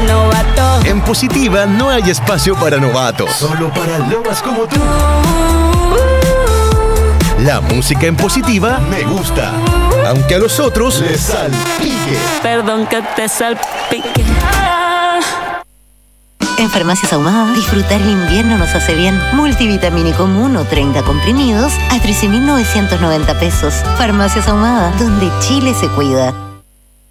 novato. En Positiva no hay espacio para novatos, solo para lobas como tú. La música en Positiva me gusta, aunque a los otros les salpique. Perdón que te salpique. En Farmacias Ahumada, disfrutar el invierno nos hace bien. Multivitamínico 1, 30 comprimidos a 13.990 pesos. Farmacias Ahumada, donde Chile se cuida.